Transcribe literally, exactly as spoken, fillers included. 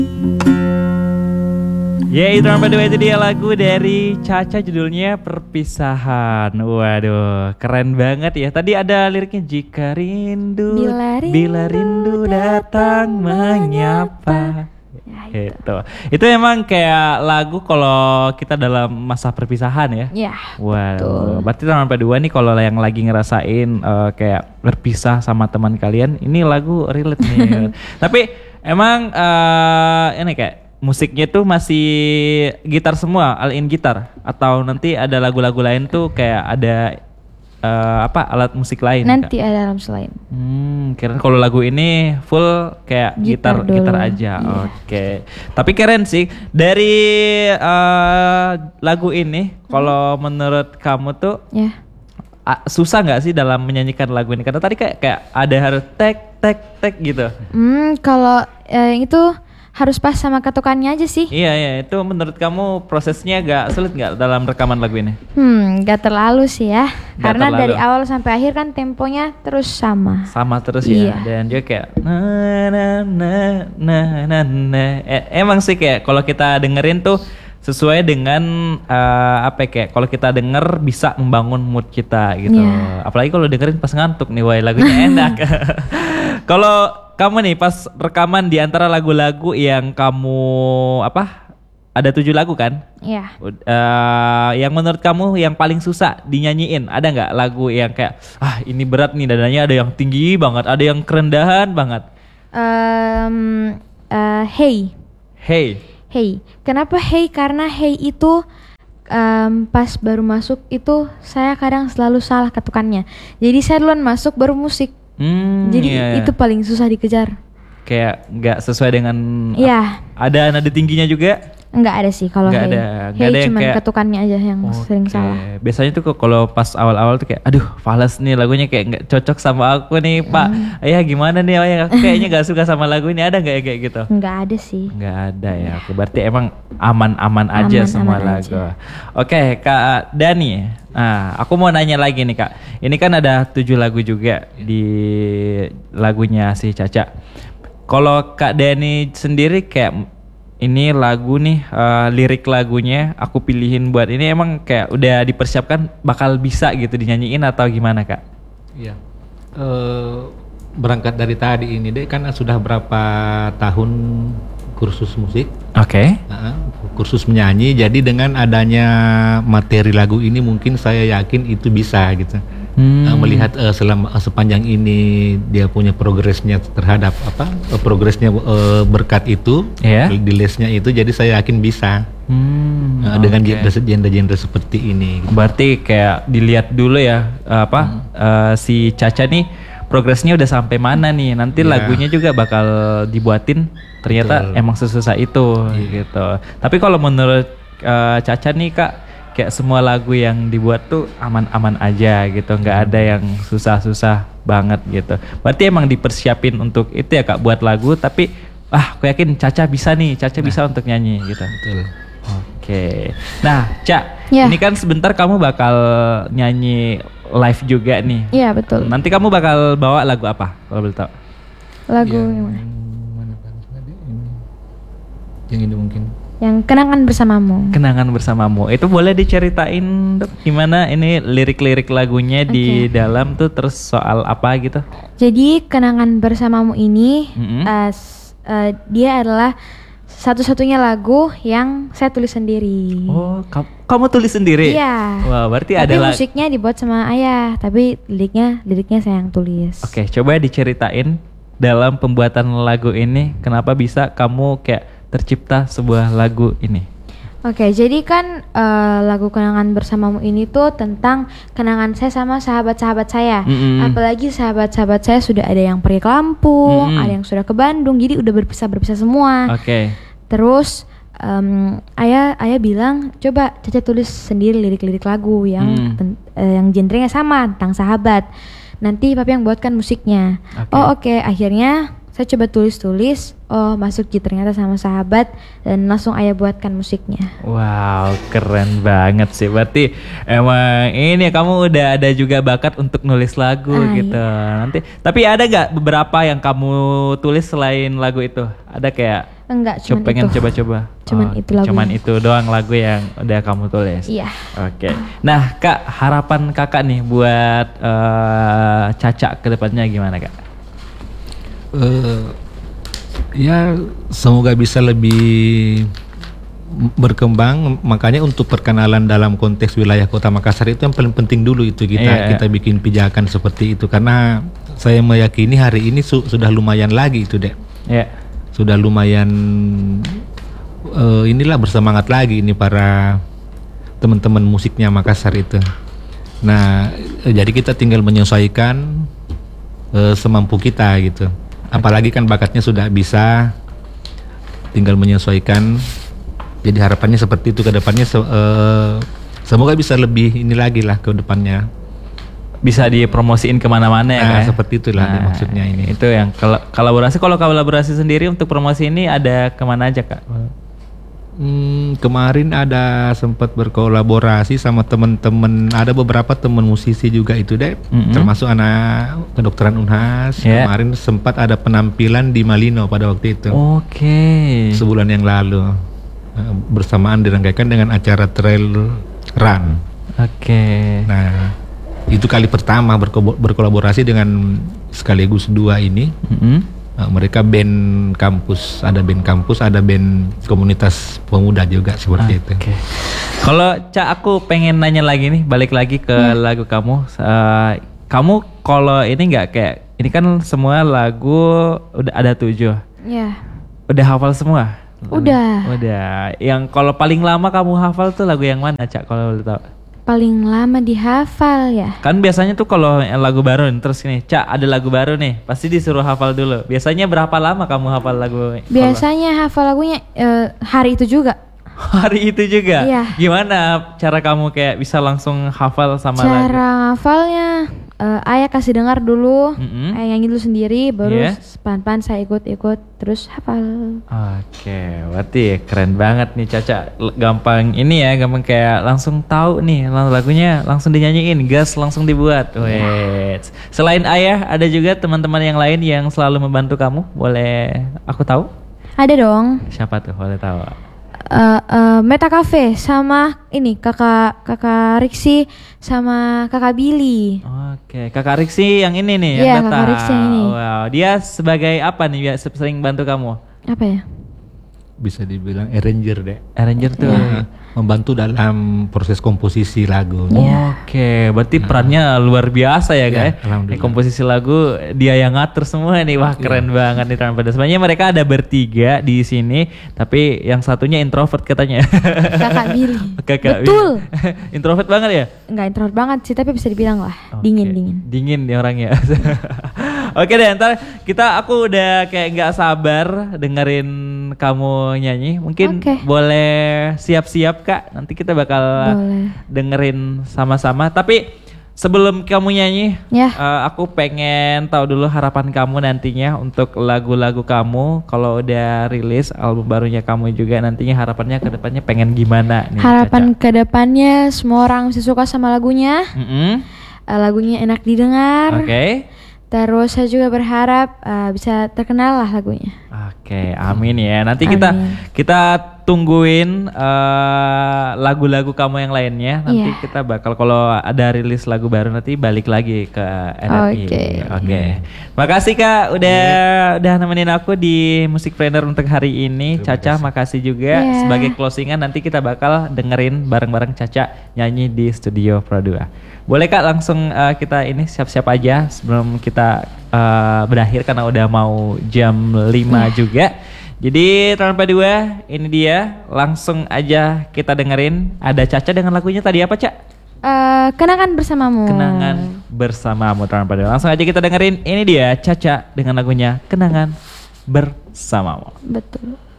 Ya itu namanya itu dia lagu dari Cha-Cha judulnya Perpisahan. Waduh keren banget ya. Tadi ada liriknya jika rindu Bila rindu, bila rindu datang menyapa. Ya, itu. itu itu emang kayak lagu kalau kita dalam masa perpisahan ya. Ya. Waduh, berarti teman dua nih kalau yang lagi ngerasain uh, kayak berpisah sama teman kalian, ini lagu relate nih. Tapi emang uh, ini kayak musiknya tuh masih gitar semua, all in gitar, atau nanti ada lagu-lagu lain tuh kayak ada uh, apa alat musik lain? Nanti Kak? ada alat musik lain. Hmm, keren kalau lagu ini full kayak gitar Gitar gitar, dulu. aja. Iya. Oke. Tapi keren sih dari uh, lagu ini. Kalau menurut kamu tuh Ya. uh, susah nggak sih dalam menyanyikan lagu ini? Karena tadi kayak kayak ada harus tek tek tek gitu. Hmm, kalau eh, itu harus pas sama ketukannya aja sih. Iya iya, itu menurut kamu prosesnya agak sulit nggak dalam rekaman lagu ini? Hmm, gak terlalu sih ya. Gak Karena terlalu. dari awal sampai akhir kan temponya terus sama. Sama terus ya, Iya. dan dia kayak na na na na na na. E- emang sih kayak kalau kita dengerin tuh sesuai dengan uh, apa ya, kayak kalau kita denger bisa membangun mood kita gitu. Iya. Apalagi kalau dengerin pas ngantuk nih, wah lagunya enak. Kalau kamu nih pas rekaman di antara lagu-lagu yang kamu apa? Ada tujuh lagu kan? Iya. Uh, yang menurut kamu yang paling susah dinyanyiin, ada nggak lagu yang kayak ah ini berat nih dadanya, ada yang tinggi banget, ada yang kerendahan banget. Um, uh, hey, Hey, hey. Kenapa hey? Karena hey itu um, pas baru masuk itu saya kadang selalu salah ketukannya. Jadi saya duluan masuk baru musik. hmm, Jadi iya, iya. itu paling susah dikejar. Kayak nggak sesuai dengan. Iya. Ada nada tingginya juga? Enggak ada sih kalau Nggak hey. ada, nggak Hey ada yang cuman kayak- ketukannya aja yang sering Oke. salah. Biasanya tuh kok kalau pas awal-awal tuh kayak aduh fals nih lagunya kayak nggak cocok sama aku nih Pak. Hmm. Ayah gimana nih ayah, aku kayaknya nggak suka sama lagu ini, ada nggak ya kayak gitu? Enggak ada sih. Nggak ada ya. Oke, berarti emang aman-aman aja semua Aman-aman lagu. aja. Oke, Kak Dani. Nah, aku mau nanya lagi nih Kak. Ini kan ada tujuh lagu juga di lagunya si Cha-Cha. Kalau Kak Dani sendiri kayak ini lagu nih, eh, lirik lagunya aku pilihin buat ini emang kayak udah dipersiapkan bakal bisa gitu dinyanyiin atau gimana Kak? Iya. Eh, berangkat dari tadi ini deh kan sudah berapa tahun kursus musik, Oke. uh, kursus menyanyi. Jadi dengan adanya materi lagu ini mungkin saya yakin itu bisa gitu. Hmm. Uh, melihat uh, selama uh, sepanjang ini dia punya progresnya terhadap apa uh, progresnya uh, berkat itu Iya. di lesnya itu, jadi saya yakin bisa Hmm, uh, dengan oke. genre-genre seperti ini gitu. Berarti kayak dilihat dulu ya eh, apa eh, si Cha-Cha nih progresnya udah sampai mana nih, nanti Iya. lagunya juga bakal dibuatin ternyata Betul. emang sesusah itu gitu. Tapi kalau menurut eh, Cha-Cha nih Kak, kayak semua lagu yang dibuat tuh aman-aman aja gitu, nggak ada yang susah-susah banget gitu. Berarti emang dipersiapin untuk itu ya Kak buat lagu, tapi ah aku yakin Cha-Cha bisa nih, Cha-Cha bisa untuk nyanyi gitu. Betul. Oke. Nah, Ca, Ya. ini kan sebentar kamu bakal nyanyi live juga nih. Iya betul. Nanti kamu bakal bawa lagu apa? Kalau boleh tahu. Lagu Yang yang mana? mana kan tadi ini. Yang ini mungkin. Yang kenangan bersamamu. Kenangan bersamamu. Itu boleh diceritain Dok, gimana ini lirik-lirik lagunya di Oke. dalam tuh terus soal apa gitu? Jadi kenangan bersamamu ini Mm-mm. eh, s- eh, dia adalah satu-satunya lagu yang saya tulis sendiri. Oh, kamu, kamu tulis sendiri? Iya. Wah, berarti Tapi ada lag- musiknya dibuat sama ayah, tapi liriknya liriknya saya yang tulis. Oke, coba diceritain dalam pembuatan lagu ini kenapa bisa kamu kayak tercipta sebuah lagu ini? Oke, jadi kan eh, lagu kenangan bersamamu ini tuh tentang kenangan saya sama sahabat-sahabat saya. Mm-mm. Apalagi sahabat-sahabat saya sudah ada yang pergi ke Lampung, Mm-mm. ada yang sudah ke Bandung, jadi udah berpisah-berpisah semua. Oke. Terus em, ayah ayah bilang coba Caca tulis sendiri lirik-lirik lagu yang Hmm. ten- eh, yang genrenya sama tentang sahabat. Nanti papi yang buatkan musiknya. Oke. Oh oke, akhirnya saya coba tulis-tulis. Oh masuk Ji ternyata sama sahabat dan langsung ayah buatkan musiknya. Wow, keren banget sih. Berarti emang ini kamu udah ada juga bakat untuk nulis lagu Ah, gitu. Nanti, tapi ada nggak beberapa yang kamu tulis selain lagu itu? Ada kayak Enggak, Coba cuman pengen itu. coba-coba. Cuman Oh, itu lagunya. Cuman itu doang lagu yang udah kamu tulis. Iya. Oke. Nah, Kak, harapan Kakak nih buat eh, Caca ke depannya gimana, Kak? Eh, ya semoga bisa lebih berkembang. Makanya untuk perkenalan dalam konteks wilayah Kota Makassar itu yang paling penting dulu itu kita Iya, kita bikin pijakan seperti itu, karena saya meyakini hari ini su- sudah lumayan lagi itu deh, Ya. sudah lumayan eh, inilah bersemangat lagi ini para teman-teman musiknya Makassar itu. Nah, eh, jadi kita tinggal menyesuaikan eh, semampu kita gitu. Apalagi kan bakatnya sudah bisa, tinggal menyesuaikan. Jadi harapannya seperti itu ke depannya, se- eh, semoga bisa lebih ini lagi lah ke depannya. Bisa dipromosiin kemana-mana ya, Nah, Kak, ya? seperti itulah Nah, maksudnya ini. Itu yang kol- kolaborasi. Kalau kolaborasi sendiri untuk promosi ini ada kemana aja, Kak? Hmm, kemarin ada sempat berkolaborasi sama teman-teman, ada beberapa teman musisi juga itu deh, Mm-mm. termasuk anak kedokteran Unhas. Yeah. Kemarin sempat ada penampilan di Malino pada waktu itu, Oke. sebulan yang lalu. Eh, bersamaan dirangkaikan dengan acara trail run. Oke. Nah, itu kali pertama berko- berkolaborasi dengan sekaligus dua ini. Mm-mm. Eh, mereka band kampus, ada band kampus, ada band komunitas pemuda juga seperti itu. Oke. Kalau Cak, aku pengen nanya lagi nih, balik lagi ke lagu kamu. Eh, kamu kalau ini nggak kayak ini kan semua lagu udah ada tujuh. Iya. Udah hafal semua? Udah. Udah. Yang kalau paling lama kamu hafal tuh lagu yang mana, Cak? Kalau boleh tahu? Paling lama dihafal ya. Kan biasanya tuh kalau yang lagu baru nih, terus nih, Cak ada lagu baru nih, pasti disuruh hafal dulu. Biasanya berapa lama kamu hafal lagu? Biasanya hafal lagunya eh, hari itu juga. Hari itu juga? Iya. Gimana cara kamu kayak bisa langsung hafal sama lagu? Cara hafalnya eh, ayah kasih dengar dulu, Mm-mm. ayah nyanyi dulu sendiri, baru Iya. pelan-pelan saya ikut-ikut terus hafal. Oke, berarti keren banget nih Caca. L- Gampang ini ya, gampang kayak langsung tahu nih lang- lagunya, langsung dinyanyiin, gas langsung dibuat. Wait. Selain ayah, ada juga teman-teman yang lain yang selalu membantu kamu. Boleh aku tahu? Ada dong. Siapa tuh? Boleh tahu? eh eh, Meta Cafe sama ini kakak kakak Riksi sama kakak Billy. Oke, Kakak Riksi yang ini nih, Iya, yang Meta. Kakak Riksi yang ini. Wow, dia sebagai apa nih biasa sering bantu kamu? Apa ya? Bisa dibilang arranger deh. Arranger tuh. Nah, membantu dalam proses komposisi lagu. Oke, berarti perannya luar biasa ya, Ya, guys. alhamdulillah. Komposisi lagu dia yang ngatur semua nih. Wah, keren banget nih Tanpa Batas. Sebenarnya mereka ada bertiga di sini, tapi yang satunya introvert katanya. Kakak Billy. Kakak Betul. introvert banget ya? Enggak introvert banget sih, tapi bisa dibilang lah Oke. dingin dingin. Dingin nih orangnya. Oke deh, ntar kita aku udah kayak nggak sabar dengerin kamu nyanyi. Mungkin Oke. boleh siap-siap Kak. Nanti kita bakal Boleh. dengerin sama-sama. Tapi sebelum kamu nyanyi, Ya. eh, aku pengen tahu dulu harapan kamu nantinya untuk lagu-lagu kamu. Kalau udah rilis album barunya kamu juga nantinya harapannya ke depannya pengen gimana nih? Harapan kedepannya semua orang bisa suka sama lagunya, Caca? Mm-mm. eh, lagunya enak didengar. Oke. Terus saya juga berharap eh, bisa terkenal lah lagunya. Oke, amin ya. Nanti kita Amin. kita tungguin eh, lagu-lagu kamu yang lainnya. Nanti Iya. kita bakal kalau ada rilis lagu baru nanti balik lagi ke N R I. Oke. Oke. Makasih Kak udah udah nemenin aku di Music Planner untuk hari ini. Terima Caca, kasih. makasih juga Iya. sebagai closingan nanti kita bakal dengerin bareng-bareng Caca nyanyi di Studio Pro dua. Boleh Kak langsung eh, kita ini siap-siap aja sebelum kita eh, berakhir karena udah mau jam lima juga. Jadi tanpa dua ini dia langsung aja kita dengerin. Ada Caca dengan lagunya tadi apa Cak? Eh, kenangan bersamamu. Kenangan bersamamu tanpa dua. Langsung aja kita dengerin. Ini dia Caca dengan lagunya Kenangan Bersamamu. Betul.